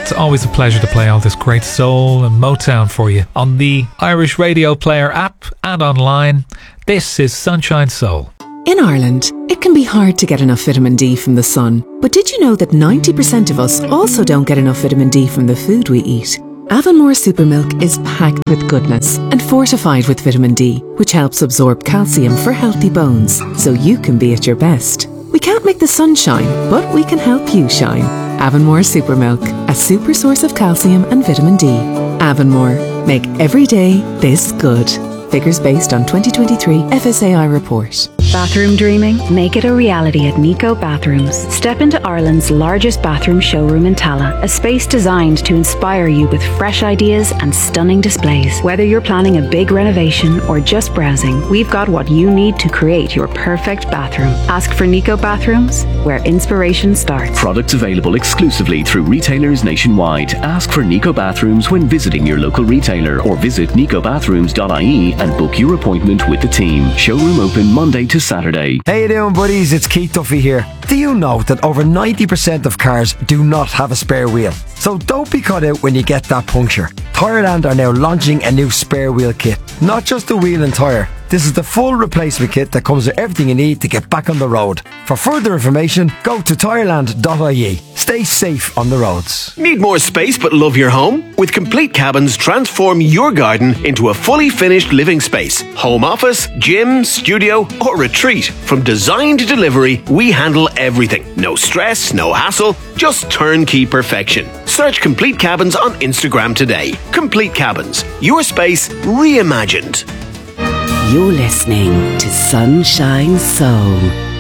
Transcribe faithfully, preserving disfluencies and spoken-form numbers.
It's always a pleasure to play all this great soul and Motown for you on the Irish Radio Player app and online. This is Sunshine Soul. In Ireland, it can be hard to get enough vitamin D from the sun. But did you know that ninety percent of us also don't get enough vitamin D from the food we eat? Avonmore Supermilk is packed with goodness and fortified with vitamin D, which helps absorb calcium for healthy bones, so you can be at your best. We can't make the sun shine, but we can help you shine. Avonmore Supermilk, a super source of calcium and vitamin D. Avonmore, make every day this good. Figures based on twenty twenty-three F S A I report. Bathroom dreaming? Make it a reality at Nico Bathrooms. Step into Ireland's largest bathroom showroom in Tala, a space designed to inspire you with fresh ideas and stunning displays. Whether you're planning a big renovation or just browsing, we've got what you need to create your perfect bathroom. Ask for Nico Bathrooms, where inspiration starts. Products available exclusively through retailers nationwide. Ask for Nico Bathrooms when visiting your local retailer or visit nico bathrooms dot I E and book your appointment with the team. Showroom open Monday to Saturday. How you doing, buddies? It's Keith Duffy here. Do you know that over ninety percent of cars do not have a spare wheel? So don't be caught out when you get that puncture. Tireland are now launching a new spare wheel kit. Not just the wheel and tyre. This is the full replacement kit that comes with everything you need to get back on the road. For further information, go to tireland dot I E. Stay safe on the roads. Need more space but love your home? With Complete Cabins, transform your garden into a fully finished living space. Home office, gym, studio or retreat. From design to delivery, we handle everything. No stress, no hassle, just turnkey perfection. Search Complete Cabins on Instagram today. Complete Cabins, your space reimagined. You're listening to Sunshine Soul.